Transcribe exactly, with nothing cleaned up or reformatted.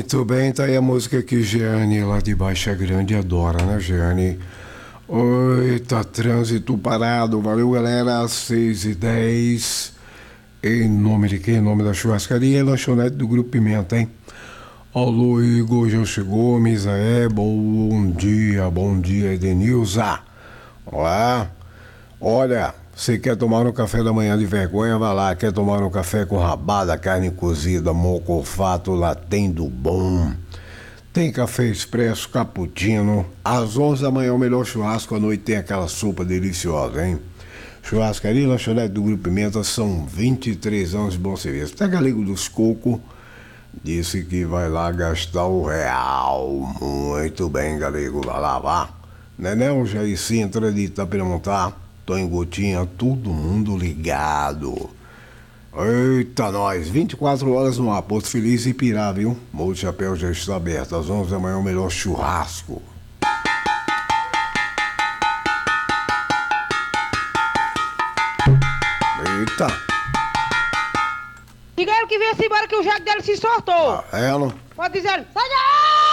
Muito bem, tá aí a música que Jeane lá de Baixa Grande adora, né, Jeane? Oi, tá trânsito parado, valeu galera, seis e dez. Em nome de quem? Em nome da churrascaria e lanchonete do Grupo Pimenta, hein? Alô, Igor José Gomes, é, bom dia, bom dia, Edenilza. Olá, olha, você quer tomar um café da manhã de vergonha? Vai lá, quer tomar um café com rabada, carne cozida, mocofato, lá tem do bom. Tem café expresso, cappuccino. Às onze da manhã o melhor churrasco, à noite tem aquela sopa deliciosa, hein? Churrascaria e lanchonete do Grupo Pimenta são vinte e três anos de bom serviço. Pega Ligo dos Cocos, disse que vai lá gastar o real. Muito bem, galego, vai lá, vá. Nenel, Jair Sintra de Itapiramutá, tô em Gotinha, todo mundo ligado. Eita, nós, vinte e quatro horas no ar, Porto Feliz e Pirá, viu? Morro de Chapéu já está aberto, às onze da manhã o melhor churrasco. Eita. Diga ele que venha-se embora que o jegue dele se soltou. Ah, é, não? Pode dizer, sai daí!